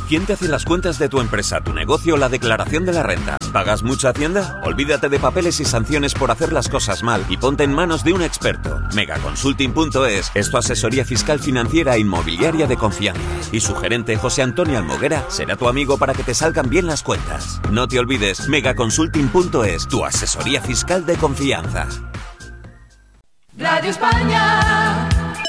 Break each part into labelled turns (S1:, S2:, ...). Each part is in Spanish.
S1: ¿Quién te hace las cuentas de tu empresa, tu negocio o la declaración de la renta? ¿Pagas mucha Hacienda? Olvídate de papeles y sanciones por hacer las cosas mal y ponte en manos de un experto. Megaconsulting.es es tu asesoría fiscal, financiera e inmobiliaria de confianza. Y su gerente, José Antonio Almoguera, será tu amigo para que te salgan bien las cuentas. No te olvides, Megaconsulting.es, tu asesoría fiscal de confianza.
S2: Radio España.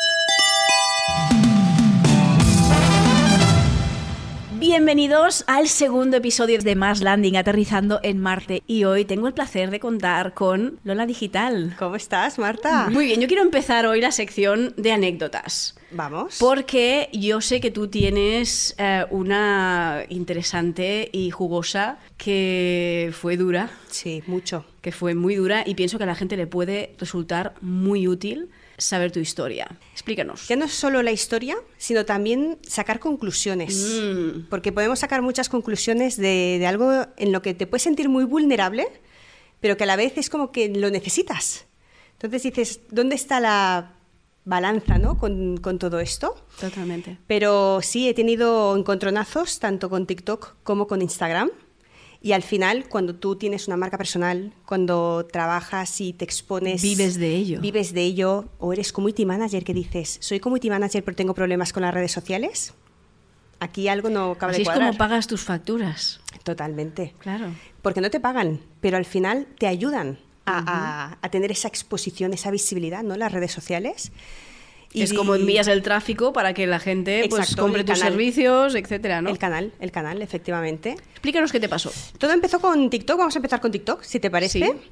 S3: Bienvenidos al segundo episodio de Mars Landing, aterrizando en Marte. Y hoy tengo el placer de contar con Lola Digital.
S4: ¿Cómo estás, Marta?
S3: Muy bien, yo quiero empezar hoy la sección de anécdotas.
S4: Vamos.
S3: Porque yo sé que tú tienes una interesante y jugosa que fue dura.
S4: Sí, mucho.
S3: Que fue muy dura y pienso que a la gente le puede resultar muy útil saber tu historia. Explícanos.
S4: Ya no es solo la historia, sino también sacar conclusiones. Porque podemos sacar muchas conclusiones de algo en lo que te puedes sentir muy vulnerable, pero que a la vez es como que lo necesitas. Entonces dices, ¿dónde está la balanza, ¿no? con todo esto?
S3: Totalmente.
S4: Pero sí, he tenido encontronazos tanto con TikTok como con Instagram. Y al final, cuando tú tienes una marca personal, cuando trabajas y te expones...
S3: Vives de ello.
S4: O eres community manager que dices, soy community manager pero tengo problemas con las redes sociales. Aquí algo no acaba de cuadrar.
S3: Así es como pagas tus facturas.
S4: Totalmente.
S3: Claro.
S4: Porque no te pagan, pero al final te ayudan a tener esa exposición, esa visibilidad, ¿no? Las redes sociales.
S3: Es como envías el tráfico para que la gente pues, compre tus servicios, etcétera, ¿no?
S4: El canal, efectivamente.
S3: Explícanos qué te pasó.
S4: Todo empezó con TikTok. Vamos a empezar con TikTok, si te parece.
S3: Sí.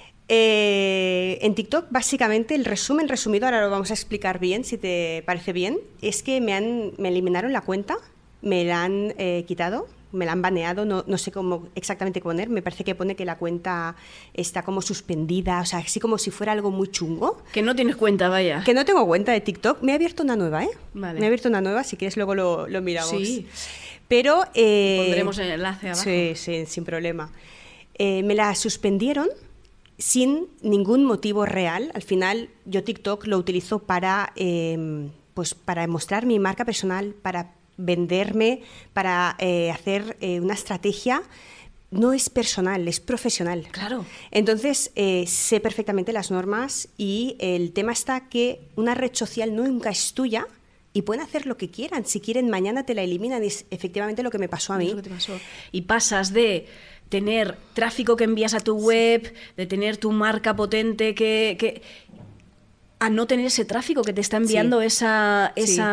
S4: En TikTok, básicamente, el resumen resumido, ahora lo vamos a explicar bien, si te parece bien, es que me eliminaron la cuenta, me la han quitado, me la han baneado, no sé cómo exactamente poner, me parece que pone que la cuenta está como suspendida, o sea, así como si fuera algo muy chungo.
S3: Que no tienes cuenta, vaya.
S4: Que no tengo cuenta de TikTok, me he abierto una nueva,
S3: Vale.
S4: Me he abierto una nueva, si quieres luego lo miramos.
S3: Sí.
S4: Pero...
S3: pondremos el enlace abajo.
S4: Sí, sin problema. Me la suspendieron sin ningún motivo real. Al final, yo TikTok lo utilizo para mostrar mi marca personal, para venderme, para hacer una estrategia. No es personal, es profesional.
S3: Claro.
S4: Entonces, sé perfectamente las normas y el tema está que una red social nunca es tuya y pueden hacer lo que quieran. Si quieren, mañana te la eliminan. Es efectivamente lo que me pasó a mí.
S3: Es lo que te pasó. Y pasas de tener tráfico que envías a tu web, de tener tu marca potente a no tener ese tráfico que te está enviando esa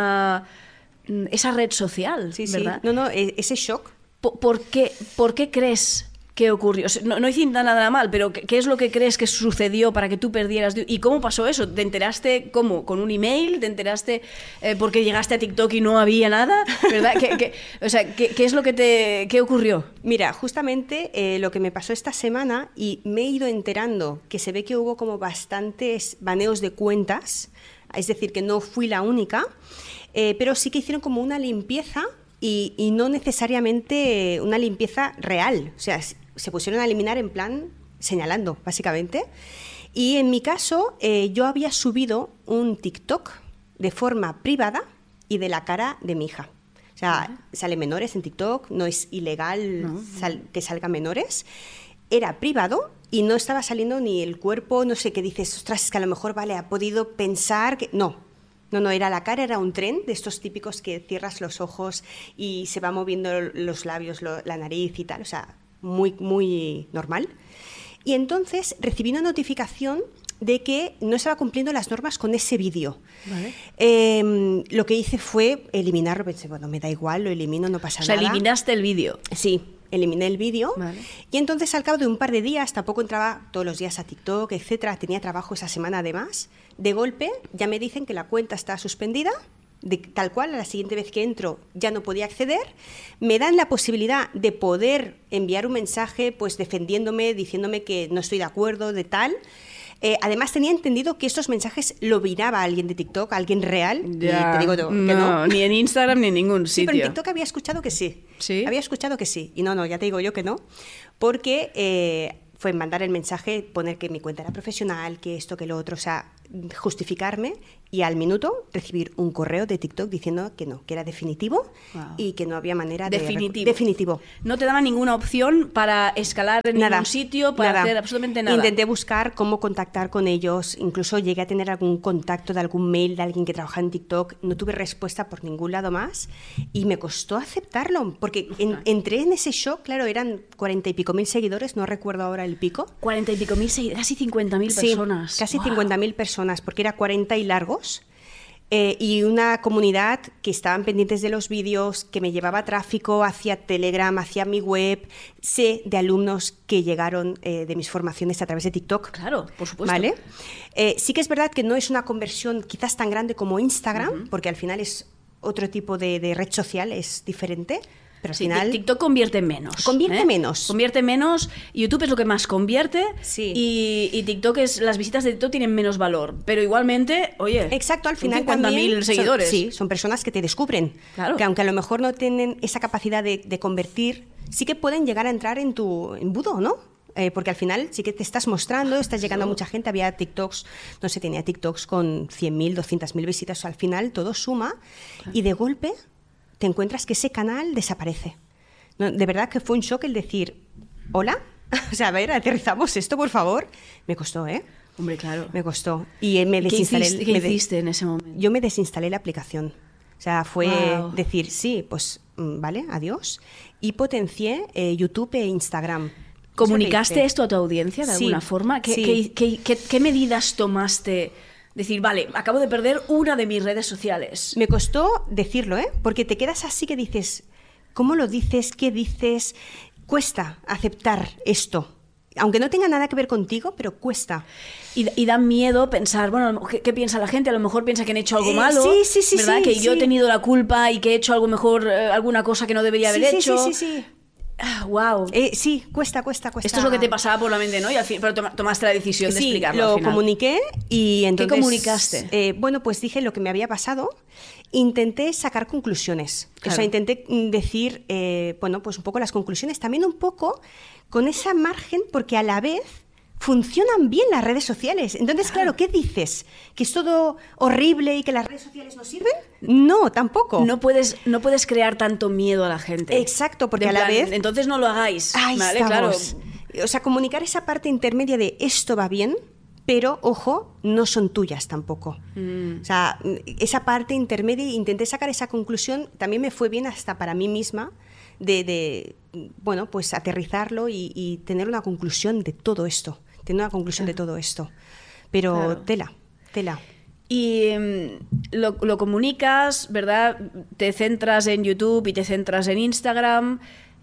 S3: red social, ¿verdad?
S4: Sí. No, ese shock.
S3: ¿Por qué crees que ocurrió? No hiciste nada mal, pero ¿qué es lo que crees que sucedió para que tú perdieras? ¿Y cómo pasó eso? ¿Te enteraste cómo? ¿Con un email? ¿Te enteraste porque llegaste a TikTok y no había nada? ¿Verdad? ¿Qué es lo que qué ocurrió?
S4: Mira, justamente lo que me pasó esta semana, y me he ido enterando que se ve que hubo como bastantes baneos de cuentas, es decir, que no fui la única, pero sí que hicieron como una limpieza y no necesariamente una limpieza real. O sea, se pusieron a eliminar en plan señalando, básicamente. Y en mi caso, yo había subido un TikTok de forma privada y de la cara de mi hija. O sea, salen menores en TikTok, no es ilegal que salgan menores. Era privado y no estaba saliendo ni el cuerpo, no sé qué dices, ostras, es que a lo mejor, vale, ha podido pensar que... No, era la cara, era un tren de estos típicos que cierras los ojos y se va moviendo los labios, la nariz y tal, o sea, muy, muy normal. Y entonces recibí una notificación de que no estaba cumpliendo las normas con ese vídeo. Vale. Lo que hice fue eliminarlo, pensé, bueno, me da igual, lo elimino, no pasa nada.
S3: O sea, eliminaste el vídeo.
S4: Sí, eliminé el vídeo.
S3: Vale.
S4: Y entonces al cabo de un par de días, tampoco entraba todos los días a TikTok, etcétera, tenía trabajo esa semana además, de golpe ya me dicen que la cuenta está suspendida, tal cual, a la siguiente vez que entro ya no podía acceder, me dan la posibilidad de poder enviar un mensaje pues defendiéndome, diciéndome que no estoy de acuerdo, de tal. Además tenía entendido que estos mensajes lo viraba alguien de TikTok, alguien real,
S3: ya,
S4: y te digo que no.
S3: Ni en Instagram ni en ningún sitio.
S4: Sí, pero en TikTok había escuchado que sí.
S3: ¿Sí?
S4: Había escuchado que sí. Y no, ya te digo yo que no, porque fue mandar el mensaje, poner que mi cuenta era profesional, que esto, que lo otro, o sea, justificarme y al minuto recibir un correo de TikTok diciendo que no, que era definitivo y que no había manera de... Definitivo.
S3: No te daban ninguna opción para escalar en ningún sitio, para hacer absolutamente nada.
S4: Intenté buscar cómo contactar con ellos, incluso llegué a tener algún contacto de algún mail de alguien que trabajaba en TikTok, no tuve respuesta por ningún lado más y me costó aceptarlo, porque entré en ese shock, claro, eran 40 y pico mil seguidores, no recuerdo ahora el pico.
S3: 40 y pico mil seguidores, casi 50.000 personas.
S4: Sí, casi 50.000 personas, porque era 40 y largos. Y una comunidad que estaban pendientes de los vídeos, que me llevaba tráfico hacia Telegram, hacia mi web. Sé de alumnos que llegaron de mis formaciones a través de TikTok.
S3: Claro, por supuesto.
S4: ¿Vale? Sí que es verdad que no es una conversión quizás tan grande como Instagram, porque al final es otro tipo de red social, es diferente. Pero al final...
S3: TikTok convierte menos.
S4: Convierte menos.
S3: YouTube es lo que más convierte.
S4: Sí.
S3: Y TikTok las visitas de TikTok tienen menos valor. Pero igualmente, oye...
S4: Exacto, al final
S3: 50.000 seguidores.
S4: Son personas que te descubren.
S3: Claro.
S4: Que aunque a lo mejor no tienen esa capacidad de convertir, sí que pueden llegar a entrar en tu embudo, ¿no? Porque al final sí que te estás mostrando, estás llegando a mucha gente. Había TikToks, no sé, tenía TikToks con 100.000, 200.000 visitas. Al final todo suma y de golpe... te encuentras que ese canal desaparece. No, de verdad que fue un shock el decir, ¿hola? O sea, a ver, aterrizamos esto, por favor. Me costó, ¿eh?
S3: Hombre, claro.
S4: Me costó. Y me desinstalé.
S3: ¿Qué hiciste en ese momento?
S4: Yo me desinstalé la aplicación. O sea, fue decir, sí, pues vale, adiós. Y potencié YouTube e Instagram.
S3: ¿Comunicaste esto a tu audiencia de alguna forma? ¿Qué medidas tomaste? Decir, vale, acabo de perder una de mis redes sociales.
S4: Me costó decirlo, ¿eh? Porque te quedas así que dices, ¿cómo lo dices? ¿Qué dices? Cuesta aceptar esto. Aunque no tenga nada que ver contigo, pero cuesta.
S3: Y da miedo pensar, bueno, ¿qué piensa la gente? A lo mejor piensa que han hecho algo malo,
S4: sí,
S3: ¿verdad? Que yo he tenido la culpa y que he hecho algo mejor, alguna cosa que no debería haber hecho.
S4: Sí.
S3: Wow.
S4: Sí, cuesta.
S3: Esto es lo que te pasaba por la mente, ¿no? Y al fin, pero tomaste la decisión de explicarlo.
S4: Lo
S3: al final.
S4: comuniqué y entonces...
S3: ¿Qué comunicaste?
S4: Bueno, pues dije lo que me había pasado. Intenté sacar conclusiones.
S3: Claro.
S4: O sea, intenté decir, bueno, pues un poco las conclusiones. También un poco con esa margen, porque a la vez funcionan bien las redes sociales. Entonces, claro, ¿qué dices? ¿Que es todo horrible y que las redes sociales no sirven? No, tampoco.
S3: No puedes crear tanto miedo a la gente.
S4: Exacto, porque a la vez...
S3: Entonces no lo hagáis.
S4: Ahí
S3: ¿vale?
S4: estamos.
S3: Claro.
S4: O sea, comunicar esa parte intermedia de esto va bien, pero, ojo, no son tuyas tampoco. O sea, esa parte intermedia, intenté sacar esa conclusión, también me fue bien hasta para mí misma, de bueno, pues aterrizarlo y tener una conclusión de todo esto. De todo esto. Pero tela.
S3: Y lo comunicas, ¿verdad? Te centras en YouTube y te centras en Instagram.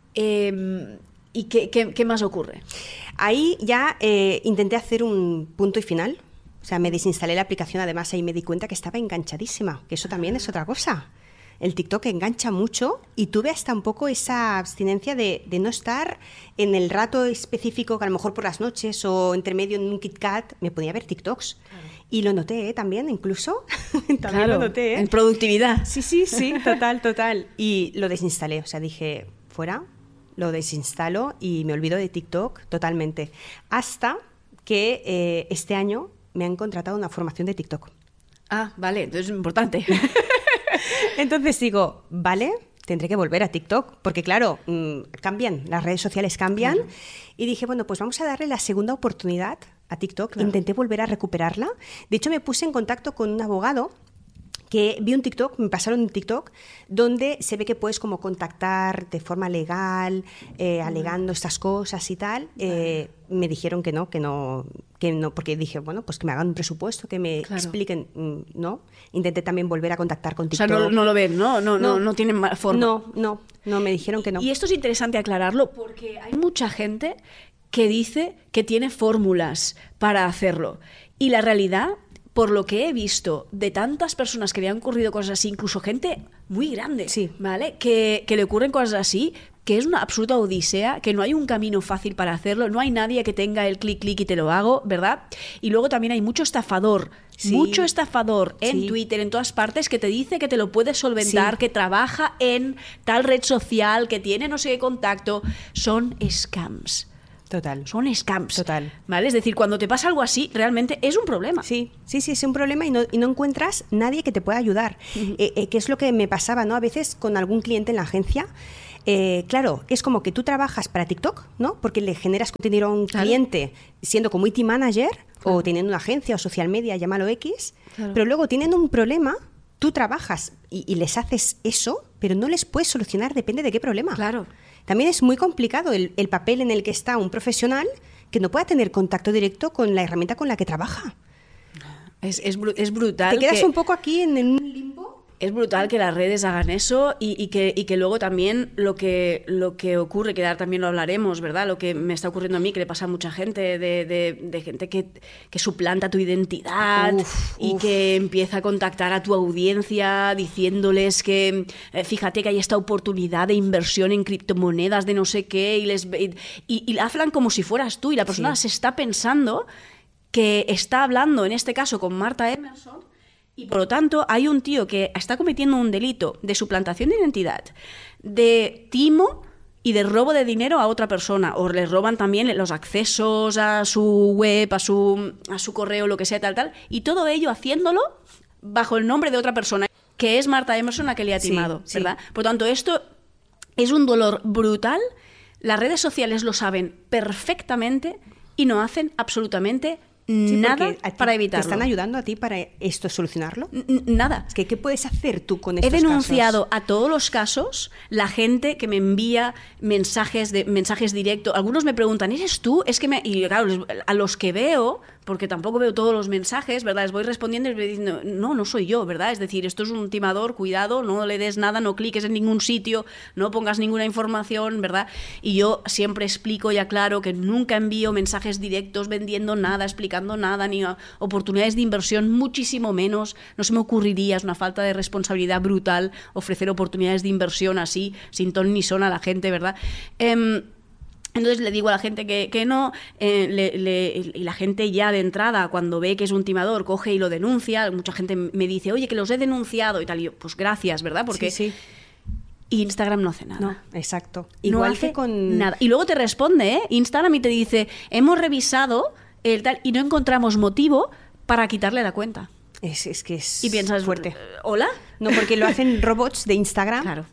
S3: ¿Y qué más ocurre?
S4: Ahí ya intenté hacer un punto y final. O sea, me desinstalé la aplicación, además ahí me di cuenta que estaba enganchadísima, que eso también es otra cosa. El TikTok engancha mucho y tuve hasta un poco esa abstinencia de no estar en el rato específico, que a lo mejor por las noches o entre medio en un KitKat me podía ver TikToks. Claro. Y lo noté también, incluso. También lo noté.
S3: En productividad.
S4: Sí, total. Y lo desinstalé, o sea, dije, fuera, lo desinstalo y me olvido de TikTok totalmente. Hasta que este año me han contratado una formación de TikTok.
S3: Ah, vale, entonces es importante.
S4: Entonces digo, vale, tendré que volver a TikTok, porque claro, cambian, las redes sociales cambian. Claro. Y dije, bueno, pues vamos a darle la segunda oportunidad a TikTok. Claro. Intenté volver a recuperarla. De hecho, me puse en contacto con un abogado que vi un TikTok, me pasaron un TikTok donde se ve que puedes como contactar de forma legal, alegando estas cosas y tal. Me dijeron que no, porque dije, bueno, pues que me hagan un presupuesto, que me expliquen, no. Intenté también volver a contactar con TikTok.
S3: O sea, no lo ven, no tienen forma.
S4: No, me dijeron que no.
S3: Y esto es interesante aclararlo porque hay mucha gente que dice que tiene fórmulas para hacerlo. Y la realidad, por lo que he visto de tantas personas que le han ocurrido cosas así, incluso gente muy grande, ¿vale? Que le ocurren cosas así, que es una absoluta odisea, que no hay un camino fácil para hacerlo, no hay nadie que tenga el clic y te lo hago, ¿verdad? Y luego también hay mucho estafador en Twitter, en todas partes, que te dice que te lo puedes solventar, que trabaja en tal red social, que tiene no sé qué contacto. Son scams.
S4: Total.
S3: Son scams.
S4: Total.
S3: ¿Vale? Es decir, cuando te pasa algo así, realmente es un problema.
S4: Sí, es un problema y no encuentras nadie que te pueda ayudar. Que es lo que me pasaba, ¿no? A veces con algún cliente en la agencia. Claro, es como que tú trabajas para TikTok, ¿no? Porque le generas contenido a un cliente siendo community manager o teniendo una agencia o social media, llámalo X, pero luego tienen un problema, tú trabajas y les haces eso, pero no les puedes solucionar, depende de qué problema.
S3: Claro.
S4: También es muy complicado el papel en el que está un profesional que no pueda tener contacto directo con la herramienta con la que trabaja.
S3: Es brutal.
S4: Te quedas un poco aquí en un limbo.
S3: Es brutal que las redes hagan eso y que luego también lo que ocurre, que ahora también lo hablaremos, ¿verdad? Lo que me está ocurriendo a mí, que le pasa a mucha gente, de gente que suplanta tu identidad y que empieza a contactar a tu audiencia diciéndoles que fíjate que hay esta oportunidad de inversión en criptomonedas de no sé qué y hablan como si fueras tú y la persona se está pensando que está hablando, en este caso, con Marta Emerson. Y por lo tanto hay un tío que está cometiendo un delito de suplantación de identidad, de timo y de robo de dinero a otra persona, o le roban también los accesos a su web, a su correo, lo que sea, tal, y todo ello haciéndolo bajo el nombre de otra persona, que es Marta Emerson, a que le ha timado, ¿verdad? Por lo tanto, esto es un dolor brutal, las redes sociales lo saben perfectamente y no hacen absolutamente nada para evitarlo.
S4: ¿Te están ayudando a ti para esto solucionarlo?
S3: Nada.
S4: Es que, ¿qué puedes hacer tú con estos
S3: casos? He denunciado
S4: casos?
S3: A todos los casos la gente que me envía mensajes directos. Algunos me preguntan, ¿eres tú? Y claro, a los que veo, porque tampoco veo todos los mensajes, ¿verdad? Les voy respondiendo y les voy diciendo, no soy yo, ¿verdad? Es decir, esto es un timador, cuidado, no le des nada, no cliques en ningún sitio, no pongas ninguna información, ¿verdad? Y yo siempre explico y aclaro que nunca envío mensajes directos vendiendo nada, explicando nada, ni oportunidades de inversión, muchísimo menos. No se me ocurriría, es una falta de responsabilidad brutal ofrecer oportunidades de inversión así, sin ton ni son a la gente, ¿verdad? Entonces le digo a la gente que no, y la gente ya de entrada, cuando ve que es un timador, coge y lo denuncia. Mucha gente me dice, oye, que los he denunciado y tal. Y yo, pues gracias, ¿verdad? Porque
S4: sí.
S3: Instagram no hace nada.
S4: No, exacto. Igual
S3: no hace
S4: que con
S3: nada. Y luego te responde, Instagram, y te dice, hemos revisado el tal y no encontramos motivo para quitarle la cuenta.
S4: Es que es
S3: y piensas,
S4: fuerte.
S3: ¿Hola?
S4: No, porque lo hacen robots de Instagram.
S3: Claro.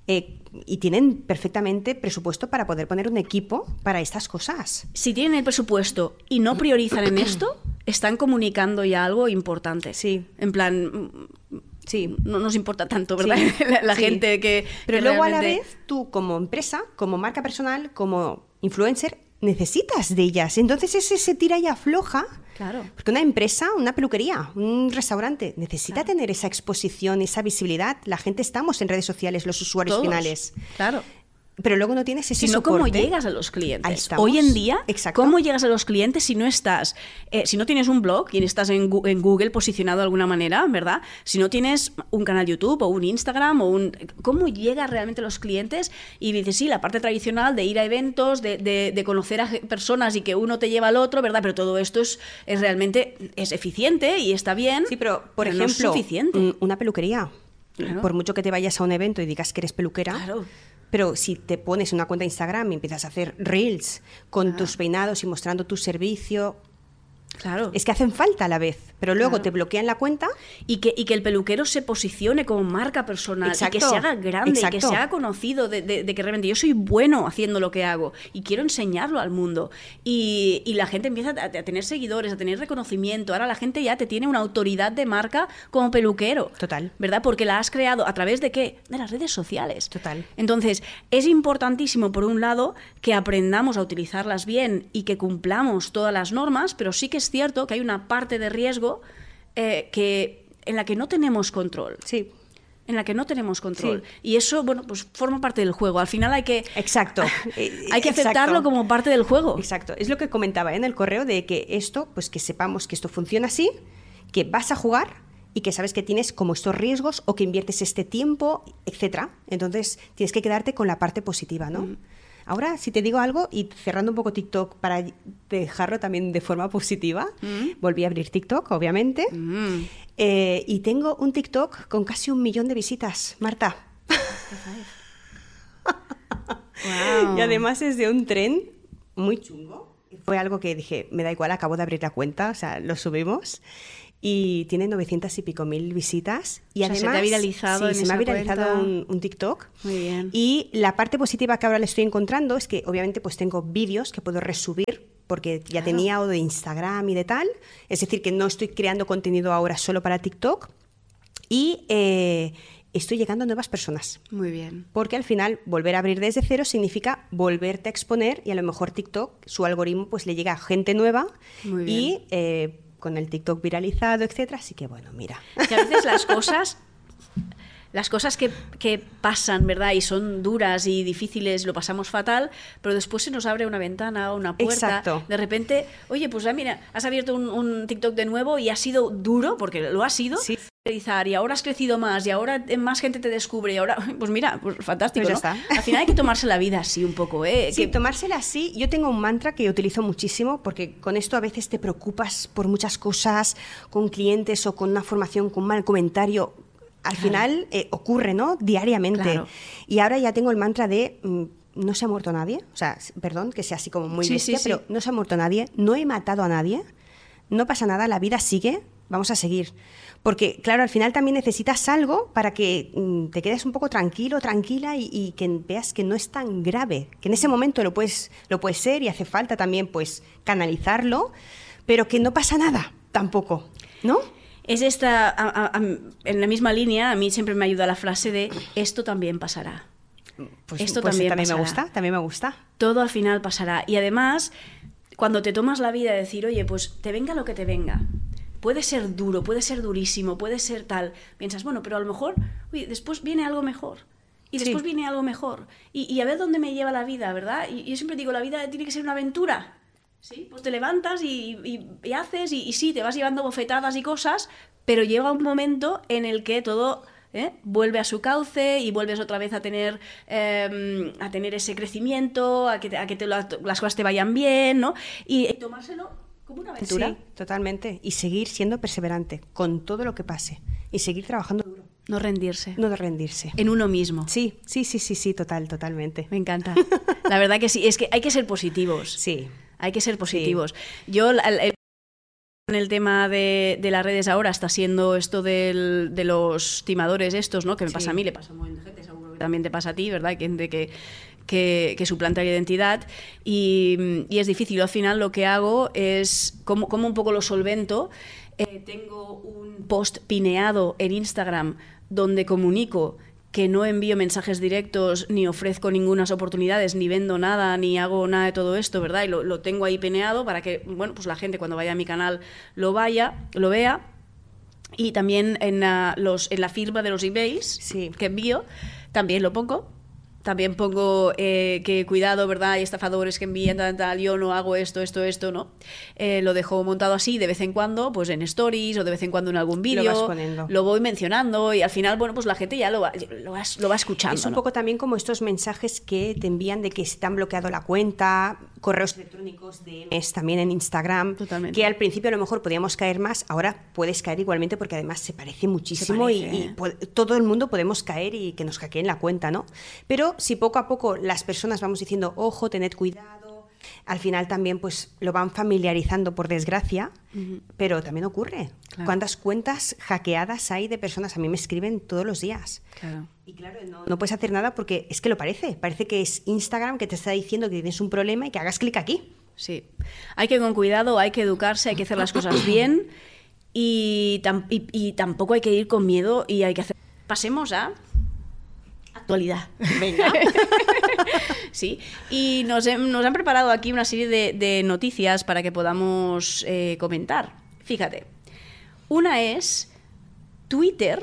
S4: Y tienen perfectamente presupuesto para poder poner un equipo para estas cosas.
S3: Si tienen el presupuesto y no priorizan en esto, están comunicando ya algo importante.
S4: Sí.
S3: En plan,
S4: sí,
S3: no nos importa tanto, ¿verdad?
S4: Sí.
S3: la gente que...
S4: Pero
S3: que
S4: luego
S3: realmente...
S4: a la vez, tú como empresa, como marca personal, como influencer, necesitas de ellas. Entonces ese tira y afloja.
S3: Claro.
S4: Porque una empresa, una peluquería, un restaurante, necesita tener esa exposición, esa visibilidad. La gente estamos en redes sociales, los usuarios
S3: Todos.
S4: finales.
S3: Claro.
S4: Pero luego no tienes ese
S3: sino
S4: soporte.
S3: cómo llegas a los clientes.
S4: Ahí estamos.
S3: Hoy en día,
S4: Exacto.
S3: ¿cómo llegas a los clientes si no estás, si no tienes un blog y estás en Google posicionado de alguna manera, ¿verdad? Si no tienes un canal YouTube o un Instagram ¿cómo llegas realmente a los clientes? Y dices, sí, la parte tradicional de ir a eventos, de conocer a personas y que uno te lleva al otro, ¿verdad? Pero todo esto es realmente eficiente y está bien.
S4: Sí, pero por
S3: pero
S4: ejemplo,
S3: no es suficiente.
S4: Una peluquería.
S3: Claro.
S4: Por mucho que te vayas a un evento y digas que eres peluquera,
S3: Claro.
S4: pero si te pones una cuenta de Instagram y empiezas a hacer reels con tus peinados y mostrando tu servicio,
S3: Claro.
S4: es que hacen falta a la vez, pero luego
S3: Claro.
S4: te bloquean la cuenta.
S3: Y que el peluquero se posicione como marca personal.
S4: Exacto.
S3: Y que se haga grande,
S4: Exacto.
S3: y que se haga conocido de que realmente yo soy bueno haciendo lo que hago y quiero enseñarlo al mundo. Y la gente empieza a tener seguidores, a tener reconocimiento. Ahora la gente ya te tiene una autoridad de marca como peluquero.
S4: Total.
S3: ¿Verdad? Porque la has creado ¿a través de qué? De las redes sociales.
S4: Total.
S3: Entonces, es importantísimo, por un lado, que aprendamos a utilizarlas bien y que cumplamos todas las normas, pero sí que es cierto que hay una parte de riesgo en la que no tenemos control.
S4: Sí.
S3: En la que no tenemos control.
S4: Sí.
S3: Y eso, bueno, pues forma parte del juego. Al final hay que...
S4: Exacto.
S3: hay que aceptarlo como parte del juego.
S4: Exacto. Es lo que comentaba en el correo de que esto, pues que sepamos que esto funciona así, que vas a jugar y que sabes que tienes como estos riesgos o que inviertes este tiempo, etcétera. Entonces tienes que quedarte con la parte positiva, ¿no? Ahora, si te digo algo, y cerrando un poco TikTok para dejarlo también de forma positiva, volví a abrir TikTok, obviamente, y tengo un TikTok con casi 1 millón de visitas, Marta.
S3: Wow.
S4: Y además es de un tren muy chungo. Fue algo que dije, me da igual, acabo de abrir la cuenta, o sea, lo subimos. Y tiene 900 y pico mil visitas. Y
S3: o sea,
S4: además,
S3: se te ha viralizado en
S4: se me ha
S3: esa
S4: viralizado
S3: cuenta.
S4: un TikTok.
S3: Muy bien.
S4: Y la parte positiva que ahora le estoy encontrando es que obviamente pues tengo vídeos que puedo resubir porque ya tenía o de Instagram y de tal. Es decir, que no estoy creando contenido ahora solo para TikTok. Y estoy llegando a nuevas personas.
S3: Muy bien.
S4: Porque al final volver a abrir desde cero significa volverte a exponer y a lo mejor TikTok, su algoritmo pues le llega a gente nueva.
S3: Muy bien.
S4: Y con el TikTok viralizado, etcétera. Así que bueno, mira.
S3: Que a veces las cosas que pasan, ¿verdad? Y son duras y difíciles, lo pasamos fatal, pero después se nos abre una ventana o una puerta.
S4: Exacto.
S3: De repente, oye, pues mira, has abierto un TikTok de nuevo y ha sido duro, porque lo ha sido.
S4: Sí.
S3: Y ahora has crecido más y ahora más gente te descubre y ahora, pues mira, pues fantástico,
S4: Pues ya
S3: ¿no?
S4: está.
S3: Al final hay que tomarse la vida así un poco, ¿eh?
S4: Sí, tomársela así. Yo tengo un mantra que utilizo muchísimo porque con esto a veces te preocupas por muchas cosas, con clientes o con una formación, con un mal comentario. Al final ocurre, ¿no? Diariamente.
S3: Claro.
S4: Y ahora ya tengo el mantra de no se ha muerto nadie. O sea, perdón, que sea así como muy bestia,
S3: sí.
S4: pero no se ha muerto nadie, no he matado a nadie, no pasa nada, la vida sigue, vamos a seguir. Porque, claro, al final también necesitas algo para que te quedes un poco tranquilo, tranquila y que veas que no es tan grave. Que en ese momento lo puedes ser y hace falta también pues canalizarlo, pero que no pasa nada tampoco, ¿no?
S3: Es esta, en la misma línea, a mí siempre me ayuda la frase de esto también pasará.
S4: Pues,
S3: Esto
S4: pues
S3: también
S4: me
S3: pasará.
S4: gusta, también me gusta.
S3: Todo al final pasará. Y además, cuando te tomas la vida de decir, oye, pues te venga lo que te venga. Puede ser duro, puede ser durísimo, puede ser tal. Piensas, bueno, pero a lo mejor, oye, después viene algo mejor. Y después viene algo mejor. Y a ver dónde me lleva la vida, ¿verdad? Y yo siempre digo, la vida tiene que ser una aventura. ¿Sí? Pues te levantas y haces y sí, te vas llevando bofetadas y cosas, pero llega un momento en el que todo vuelve a su cauce y vuelves otra vez a tener ese crecimiento, a que las cosas te vayan bien, ¿no? Y tomárselo como una aventura.
S4: Sí, totalmente. Y seguir siendo perseverante con todo lo que pase. Y seguir trabajando duro.
S3: No rendirse.
S4: No de rendirse.
S3: En uno mismo.
S4: Sí, totalmente.
S3: Me encanta. La verdad que sí. Es que hay que ser positivos.
S4: Sí.
S3: Hay que ser positivos. Sí. Yo, en el tema de las redes ahora, está siendo esto de los timadores estos, ¿no? Que me pasa a mí, le pasa a un montón de gente, seguro que también te pasa a ti, ¿verdad? Gente que suplanta la identidad y es difícil. Al final lo que hago es, como un poco lo solvento, tengo un post pineado en Instagram donde comunico que no envío mensajes directos, ni ofrezco ninguna oportunidades, ni vendo nada, ni hago nada de todo esto, ¿verdad? Y lo tengo ahí pineado para que, bueno, pues la gente cuando vaya a mi canal lo vea. Y también en la firma de los emails que envío, también lo pongo. También pongo que cuidado, ¿verdad? Hay estafadores que envían tal, yo no hago esto, ¿no? Lo dejo montado así de vez en cuando, pues en stories o de vez en cuando en algún vídeo. Lo voy mencionando y al final, bueno, pues la gente ya lo va escuchando.
S4: Es un poco también como estos mensajes que te envían de que se te han bloqueado la cuenta, correos electrónicos, DMs también en Instagram.
S3: Totalmente.
S4: Que al principio a lo mejor podíamos caer más, ahora puedes caer igualmente porque además se parece muchísimo y todo el mundo podemos caer y que nos hackeen la cuenta, ¿no? Pero si poco a poco las personas vamos diciendo, ojo, tened cuidado, al final también pues lo van familiarizando por desgracia, pero también ocurre.
S3: Claro.
S4: ¿Cuántas cuentas hackeadas hay de personas? A mí me escriben todos los días.
S3: Claro.
S4: Y claro, no puedes hacer nada porque es que lo parece que es Instagram que te está diciendo que tienes un problema y que hagas clic aquí.
S3: Sí, hay que ir con cuidado, hay que educarse, hay que hacer las cosas bien y tampoco hay que ir con miedo y hay que hacer... Pasemos a... actualidad.
S4: Venga.
S3: Sí, y nos han preparado aquí una serie de noticias para que podamos comentar. Fíjate, una es Twitter.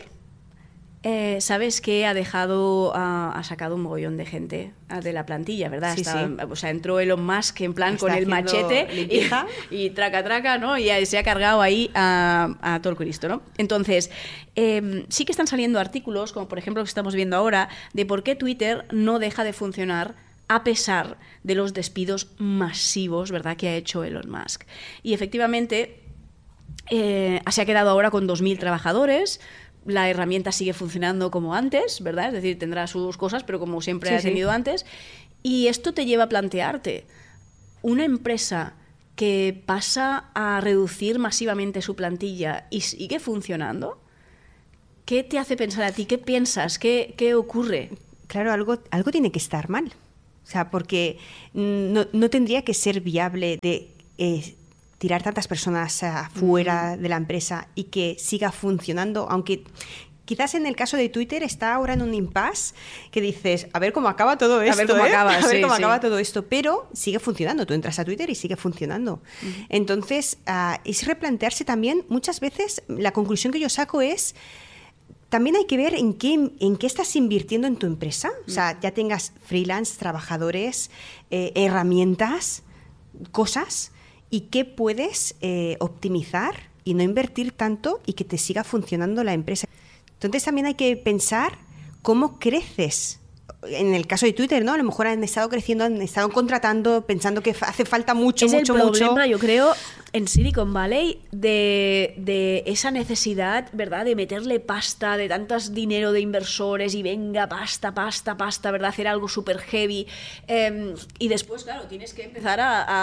S3: Sabes que ha sacado un mogollón de gente de la plantilla, ¿verdad?
S4: Sí, sí.
S3: O sea, entró Elon Musk en plan
S4: Está
S3: con el machete y traca, ¿no? Y se ha cargado ahí a todo el Cristo, ¿no? Entonces, sí que están saliendo artículos, como por ejemplo lo que estamos viendo ahora, de por qué Twitter no deja de funcionar a pesar de los despidos masivos, ¿verdad?, que ha hecho Elon Musk. Y efectivamente, se ha quedado ahora con 2.000 trabajadores. La herramienta sigue funcionando como antes, ¿verdad? Es decir, tendrá sus cosas, pero como siempre ha tenido antes. Y esto te lleva a plantearte, una empresa que pasa a reducir masivamente su plantilla y sigue funcionando, ¿qué te hace pensar a ti? ¿Qué piensas? ¿Qué ocurre?
S4: Claro, algo tiene que estar mal. O sea, porque no tendría que ser viable de tirar tantas personas fuera de la empresa y que siga funcionando, aunque quizás en el caso de Twitter está ahora en un impasse que dices, a ver cómo acaba todo esto,
S3: a ver cómo acaba
S4: todo esto, pero sigue funcionando. Tú entras a Twitter y sigue funcionando. Entonces, es replantearse también, muchas veces la conclusión que yo saco es, también hay que ver en qué estás invirtiendo en tu empresa. O sea, ya tengas freelance, trabajadores, herramientas, cosas, y qué puedes optimizar y no invertir tanto y que te siga funcionando la empresa. Entonces también hay que pensar cómo creces. En el caso de Twitter, ¿no? A lo mejor han estado creciendo, han estado contratando, pensando que hace falta mucho.
S3: Es el problema, yo creo, en Silicon Valley de esa necesidad, ¿verdad? De meterle pasta, de tantos dinero de inversores y venga, pasta, ¿verdad? Hacer algo súper heavy. Y después, claro, tienes que empezar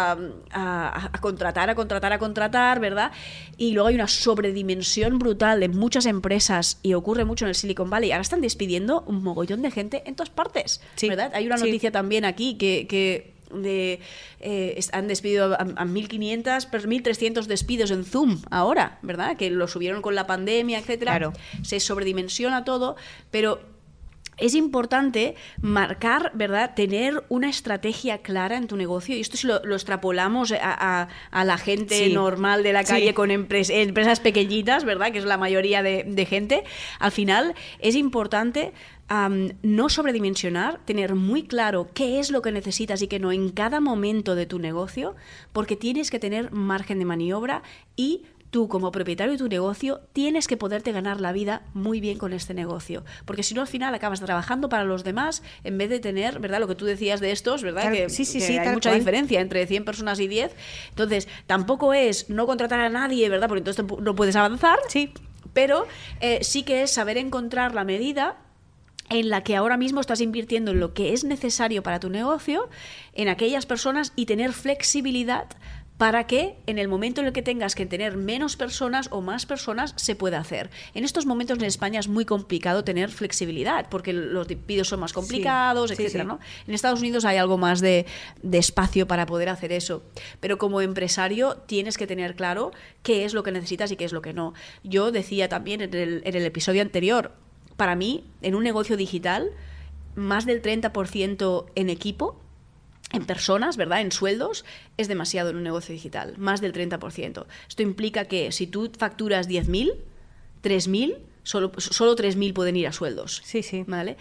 S3: a contratar, ¿verdad? Y luego hay una sobredimensión brutal de muchas empresas y ocurre mucho en el Silicon Valley. Ahora están despidiendo un mogollón de gente en todas partes, sí, ¿verdad? Hay una noticia también aquí que han despedido a 1.500, 1.300 despidos en Zoom ahora, ¿verdad? Que lo subieron con la pandemia, etcétera.
S4: Claro.
S3: Se sobredimensiona todo, pero es importante marcar, ¿verdad? Tener una estrategia clara en tu negocio. Y esto si lo extrapolamos a la gente normal de la calle con empresas pequeñitas, ¿verdad? Que es la mayoría de gente. Al final es importante no sobredimensionar, tener muy claro qué es lo que necesitas y qué no en cada momento de tu negocio, porque tienes que tener margen de maniobra y tú, como propietario de tu negocio, tienes que poderte ganar la vida muy bien con este negocio. Porque si no, al final acabas trabajando para los demás en vez de tener, ¿verdad? Lo que tú decías de estos, ¿verdad?
S4: Claro,
S3: que hay mucha diferencia entre 100 personas y 10. Entonces, tampoco es no contratar a nadie, ¿verdad? Porque entonces no puedes avanzar.
S4: Sí.
S3: Pero sí que es saber encontrar la medida en la que ahora mismo estás invirtiendo en lo que es necesario para tu negocio, en aquellas personas, y tener flexibilidad para que en el momento en el que tengas que tener menos personas o más personas se pueda hacer. En estos momentos en España es muy complicado tener flexibilidad porque los despidos son más complicados, etcétera, ¿no? En Estados Unidos hay algo más de espacio para poder hacer eso. Pero como empresario tienes que tener claro qué es lo que necesitas y qué es lo que no. Yo decía también en el episodio anterior, para mí, en un negocio digital, más del 30% en equipo, en personas, ¿verdad? En sueldos, es demasiado en un negocio digital, más del 30%. Esto implica que si tú facturas 10.000, 3.000, solo 3.000 pueden ir a sueldos.
S4: Sí, sí.
S3: ¿Vale?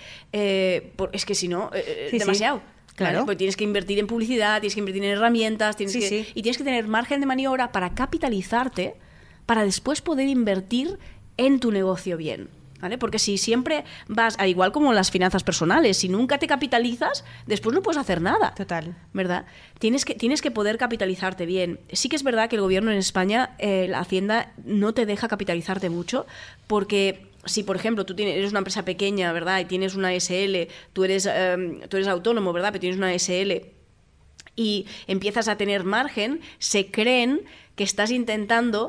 S3: Es que si no, demasiado. Sí. Claro. ¿Vale? Porque tienes que invertir en publicidad, tienes que invertir en herramientas, y tienes que tener margen de maniobra para capitalizarte, para después poder invertir en tu negocio bien. ¿Vale? Porque si siempre vas, al igual como las finanzas personales, si nunca te capitalizas, después no puedes hacer nada.
S4: Total.
S3: ¿Verdad? Tienes que poder capitalizarte bien. Sí que es verdad que el gobierno en España, la Hacienda, no te deja capitalizarte mucho, porque si, por ejemplo, tú eres una empresa pequeña, ¿verdad? Y tienes una SL, tú eres autónomo, ¿verdad? Pero tienes una SL y empiezas a tener margen, se creen que estás intentando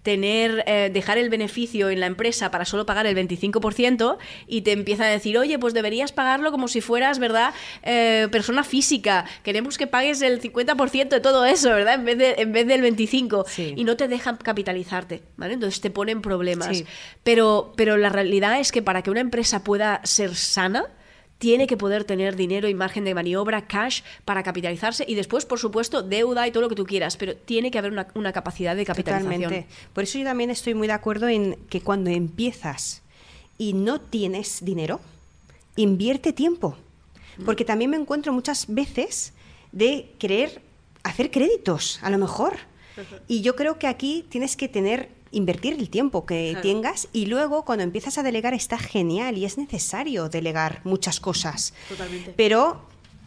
S3: dejar el beneficio en la empresa para solo pagar el 25% y te empiezan a decir, oye, pues deberías pagarlo como si fueras, ¿verdad? Persona física, queremos que pagues el 50% de todo eso, ¿verdad? En vez del 25%.
S4: Sí.
S3: Y no te dejan capitalizarte, ¿vale? Entonces te ponen problemas.
S4: Sí.
S3: Pero la realidad es que para que una empresa pueda ser sana, tiene que poder tener dinero y margen de maniobra, cash, para capitalizarse y después, por supuesto, deuda y todo lo que tú quieras, pero tiene que haber una capacidad de capitalización.
S4: Totalmente. Por eso yo también estoy muy de acuerdo en que cuando empiezas y no tienes dinero, invierte tiempo. Porque también me encuentro muchas veces de querer hacer créditos, a lo mejor. Y yo creo que aquí tienes que invertir el tiempo que tengas y luego cuando empiezas a delegar está genial y es necesario delegar muchas cosas.
S3: Totalmente.
S4: Pero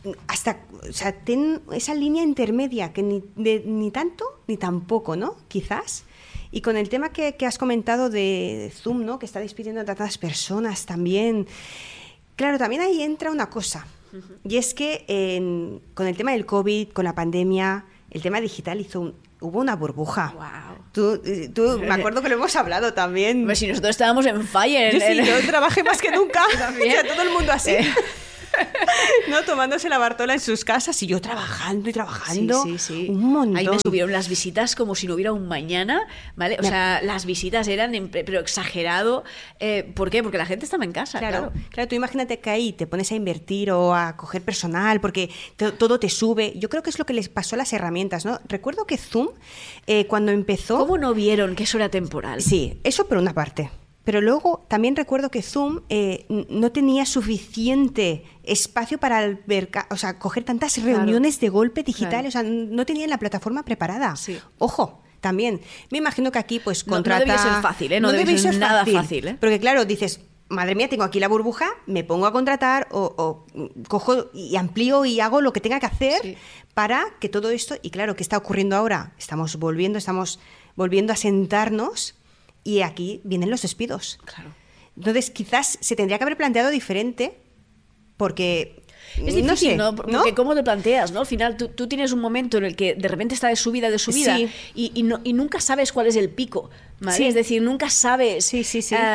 S4: ten esa línea intermedia que ni tanto ni tampoco, ¿no? Quizás. Y con el tema que has comentado de Zoom, ¿no? Que está despidiendo a tantas personas también. Claro, también ahí entra una cosa. Y es que con el tema del COVID, con la pandemia, el tema digital hubo una burbuja.
S3: Wow.
S4: Tú, me acuerdo que lo hemos hablado también.
S3: Pues si nosotros estábamos en fire.
S4: Yo trabajé más que nunca. O sea, todo el mundo así. ¿No? Tomándose la Bartola en sus casas y yo trabajando y trabajando.
S3: Sí.
S4: Un montón.
S3: Ahí me subieron las visitas como si no hubiera un mañana, ¿vale? O sea, las visitas eran, pero exagerado. ¿Por qué? Porque la gente estaba en casa.
S4: Claro, tú imagínate que ahí te pones a invertir o a coger personal porque todo te sube. Yo creo que es lo que les pasó a las herramientas, ¿no? Recuerdo que Zoom, cuando empezó...
S3: ¿Cómo no vieron que eso era temporal?
S4: Sí, eso por una parte. Pero luego también recuerdo que Zoom no tenía suficiente espacio para albergar, o sea, coger tantas reuniones de golpe digitales, o sea, no tenían la plataforma preparada.
S3: Sí.
S4: Ojo, también. Me imagino que aquí pues contrata...
S3: No debía ser fácil, ¿eh? No debía ser nada fácil, ¿eh?
S4: Porque claro, dices, madre mía, tengo aquí la burbuja, me pongo a contratar o cojo y amplío y hago lo que tenga que hacer para que todo esto... Y claro, ¿qué está ocurriendo ahora? Estamos volviendo a sentarnos... Y aquí vienen los despidos.
S3: Claro.
S4: Entonces, quizás se tendría que haber planteado diferente, porque...
S3: Es difícil, ¿no? Porque
S4: ¿no?
S3: ¿cómo te planteas, no? Al final tú tienes un momento en el que de repente está de subida
S4: Sí.
S3: y nunca sabes cuál es el pico, ¿vale?
S4: Sí.
S3: Es decir, nunca sabes qué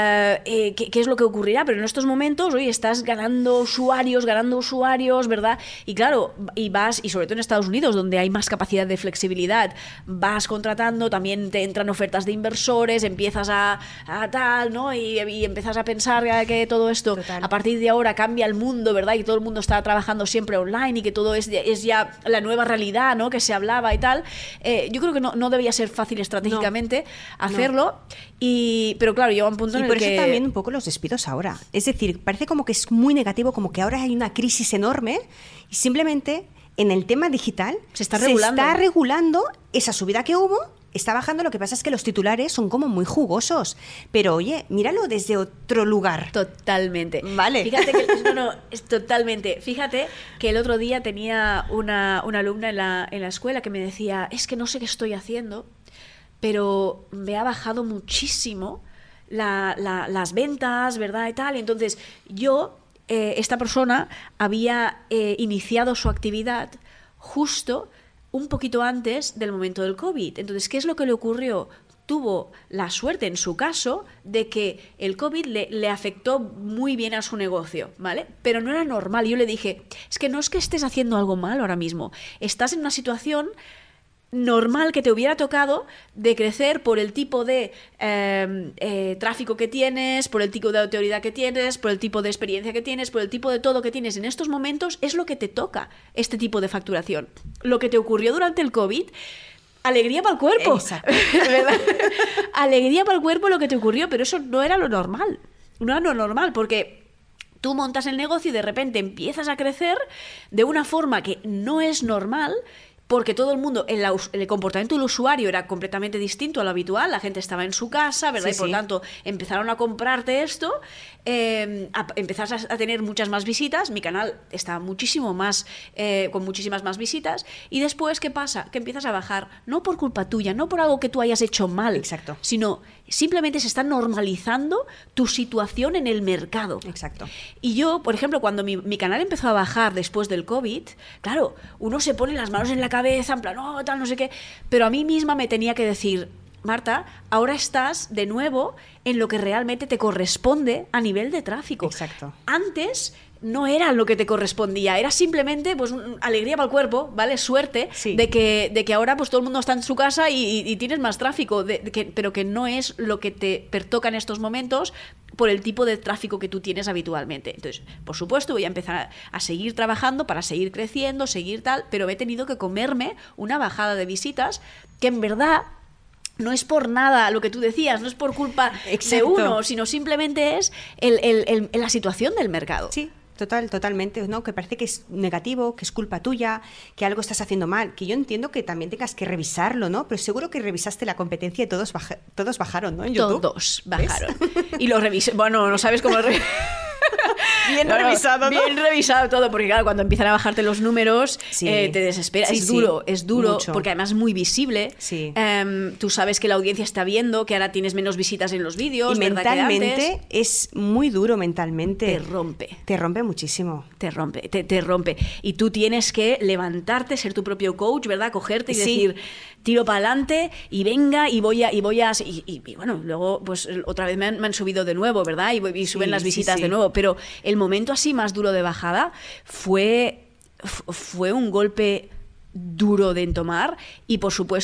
S3: es lo que ocurrirá, pero en estos momentos, oye, estás ganando usuarios, ¿verdad? Y claro, y sobre todo en Estados Unidos, donde hay más capacidad de flexibilidad, vas contratando, también te entran ofertas de inversores, empiezas a tal, ¿no? Y empiezas a pensar que todo esto,
S4: Total.
S3: a partir de ahora cambia el mundo, ¿verdad? Y todo el mundo está trabajando siempre online y que todo es ya la nueva realidad, ¿no? Que se hablaba y tal. Yo creo que no debía ser fácil estratégicamente hacerlo, pero claro, llega un punto en el que...
S4: Y por eso también un poco los despidos ahora. Es decir, parece como que es muy negativo, como que ahora hay una crisis enorme y simplemente en el tema digital
S3: se está regulando
S4: esa subida que hubo. Está bajando, lo que pasa es que los titulares son como muy jugosos. Pero oye, míralo desde otro lugar.
S3: Totalmente.
S4: Vale.
S3: Fíjate que es totalmente. Fíjate que el otro día tenía una alumna en la escuela que me decía, es que no sé qué estoy haciendo, pero me ha bajado muchísimo las ventas, ¿verdad? Y tal. Y entonces esta persona había iniciado su actividad justo un poquito antes del momento del COVID. Entonces, ¿qué es lo que le ocurrió? Tuvo la suerte, en su caso, de que el COVID le afectó muy bien a su negocio, ¿vale? Pero no era normal. Yo le dije, es que no es que estés haciendo algo mal ahora mismo. Estás en una situación normal que te hubiera tocado de crecer por el tipo de tráfico que tienes, por el tipo de autoridad que tienes, por el tipo de experiencia que tienes, por el tipo de todo que tienes en estos momentos, es lo que te toca, este tipo de facturación. Lo que te ocurrió durante el COVID, alegría para el cuerpo.
S4: Exacto.
S3: ¿Verdad? Alegría para el cuerpo lo que te ocurrió, pero eso no era lo normal. No era lo normal, porque tú montas el negocio y de repente empiezas a crecer de una forma que no es normal, porque todo el mundo, el comportamiento del usuario era completamente distinto a lo habitual, la gente estaba en su casa, ¿verdad?
S4: Sí,
S3: y por
S4: sí.
S3: tanto empezaron a comprarte esto, empezaste a tener muchas más visitas, mi canal está muchísimo más, con muchísimas más visitas, y después, ¿qué pasa? Que empiezas a bajar, no por culpa tuya, no por algo que tú hayas hecho mal,
S4: Exacto.
S3: sino simplemente se está normalizando tu situación en el mercado.
S4: Exacto.
S3: Y yo, por ejemplo, cuando mi canal empezó a bajar después del COVID, claro, uno se pone las manos en la cabeza, en plan, oh, tal, no sé qué, pero a mí misma me tenía que decir, Marta, ahora estás de nuevo en lo que realmente te corresponde a nivel de tráfico.
S4: Exacto.
S3: Antes no era lo que te correspondía, era simplemente pues alegría para el cuerpo, ¿vale? Suerte
S4: Sí.
S3: de que ahora pues todo el mundo está en su casa y tienes más tráfico, pero que no es lo que te pertoca en estos momentos por el tipo de tráfico que tú tienes habitualmente. Entonces, por supuesto, voy a empezar a seguir trabajando para seguir creciendo, seguir tal, pero he tenido que comerme una bajada de visitas que en verdad no es por nada lo que tú decías, no es por culpa de uno, sino simplemente es la situación del mercado.
S4: Sí, totalmente, ¿no? Que parece que es negativo, que es culpa tuya, que algo estás haciendo mal, que yo entiendo que también tengas que revisarlo, ¿no? Pero seguro que revisaste la competencia y todos bajaron, ¿no? En YouTube.
S3: Todos bajaron. Y lo revisé, bueno, no sabes cómo
S4: Bien revisado, ¿no?
S3: Bien revisado todo, porque claro, cuando empiezan a bajarte los números,
S4: Sí.
S3: te desespera.
S4: Sí,
S3: es
S4: sí.
S3: duro,
S4: Mucho.
S3: porque además es muy visible.
S4: Sí.
S3: Tú sabes que la audiencia está viendo, que ahora tienes menos visitas en los vídeos,
S4: Y
S3: ¿verdad? Que antes.
S4: mentalmente es muy duro mentalmente.
S3: Te rompe.
S4: Te rompe muchísimo.
S3: Te rompe. Y tú tienes que levantarte, ser tu propio coach, ¿verdad? Cogerte y
S4: Sí.
S3: decir, tiro para adelante y venga y voy a... Y bueno, luego pues otra vez me han subido de nuevo, ¿verdad? Y suben
S4: Sí,
S3: las
S4: sí,
S3: visitas
S4: sí.
S3: de nuevo. Pero el momento así más duro de bajada fue un golpe duro de entomar y por supuesto